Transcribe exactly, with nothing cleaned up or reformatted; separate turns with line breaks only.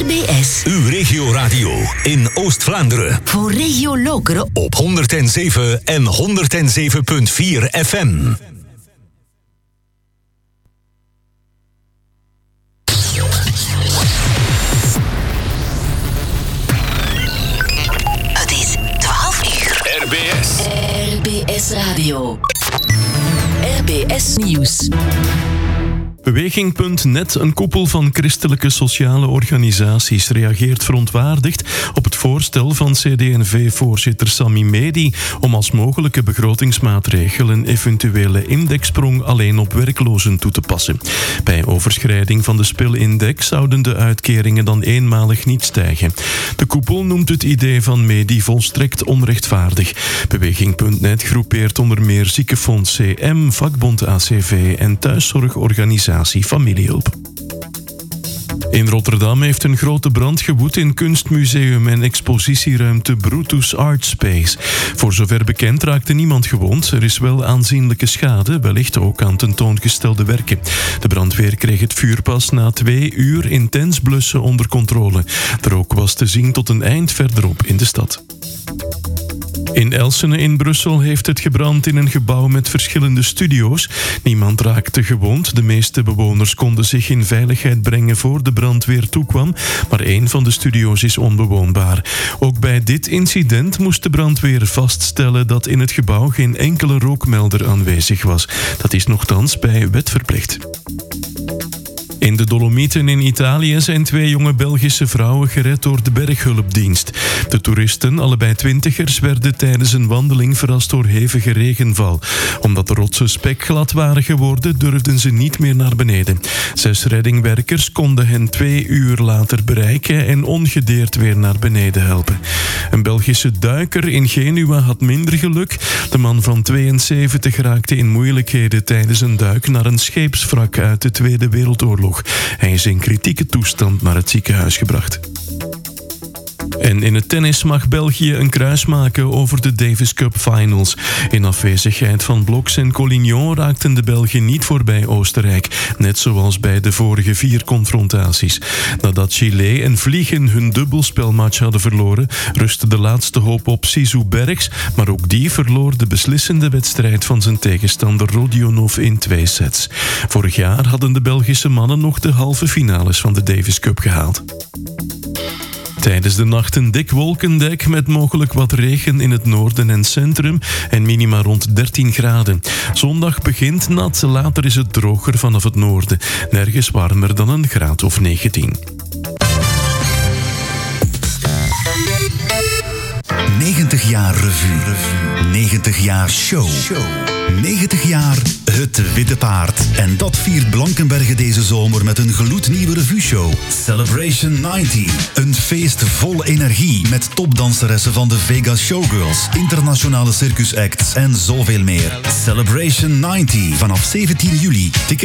R B S.
Uw regioradio in Oost-Vlaanderen.
Voor Regio Lokeren
op honderdzeven en honderdzeven komma vier F M.
Het is twaalf uur.
R B S.
R B S Radio. R B S Nieuws.
Beweging punt net, een koepel van christelijke sociale organisaties, reageert verontwaardigd op het voorstel van C D en V-voorzitter Sami Medi om als mogelijke begrotingsmaatregel een eventuele indexsprong alleen op werklozen toe te passen. Bij overschrijding van de spilindex zouden de uitkeringen dan eenmalig niet stijgen. De koepel noemt het idee van Medi volstrekt onrechtvaardig. Beweging punt net groepeert onder meer Ziekenfonds C M, vakbond A C V en thuiszorgorganisatie Familiehulp. In Rotterdam heeft een grote brand gewoed in kunstmuseum en expositieruimte Brutus Art Space. Voor zover bekend raakte niemand gewond. Er is wel aanzienlijke schade, wellicht ook aan tentoongestelde werken. De brandweer kreeg het vuur pas na twee uur intens blussen onder controle. De rook was te zien tot een eind verderop in de stad. In Elsene in Brussel heeft het gebrand in een gebouw met verschillende studio's. Niemand raakte gewond. De meeste bewoners konden zich in veiligheid brengen voor de brandweer toekwam, maar één van de studio's is onbewoonbaar. Ook bij dit incident moest de brandweer vaststellen dat in het gebouw geen enkele rookmelder aanwezig was. Dat is nochtans bij wet verplicht. In de Dolomieten in Italië zijn twee jonge Belgische vrouwen gered door de berghulpdienst. De toeristen, allebei twintigers, werden tijdens een wandeling verrast door hevige regenval. Omdat de rotsen spekglad waren geworden, durfden ze niet meer naar beneden. Zes reddingwerkers konden hen twee uur later bereiken en ongedeerd weer naar beneden helpen. Een Belgische duiker in Genua had minder geluk. De man van tweeënzeventig raakte in moeilijkheden tijdens een duik naar een scheepswrak uit de Tweede Wereldoorlog. Hij is in kritieke toestand naar het ziekenhuis gebracht. En in het tennis mag België een kruis maken over de Davis Cup Finals. In afwezigheid van Bloks en Collignon raakten de Belgen niet voorbij Oostenrijk, net zoals bij de vorige vier confrontaties. Nadat Chile en Vliegen hun dubbelspelmatch hadden verloren, rustte de laatste hoop op Sisu Bergs, maar ook die verloor de beslissende wedstrijd van zijn tegenstander Rodionov in twee sets. Vorig jaar hadden de Belgische mannen nog de halve finales van de Davis Cup gehaald. Tijdens de nacht een dik wolkendek met mogelijk wat regen in het noorden en centrum en minima rond dertien graden. Zondag begint nat, later is het droger vanaf het noorden. Nergens warmer dan een graad of negentien.
negentig jaar revue. negentig jaar show. negentig jaar Het Witte Paard. En dat viert Blankenberge deze zomer met een gloednieuwe revueshow. Celebration negentig. Een feest vol energie met topdanseressen van de Vegas Showgirls, internationale circusacts en zoveel meer. Celebration negentig vanaf zeventien juli. Tickets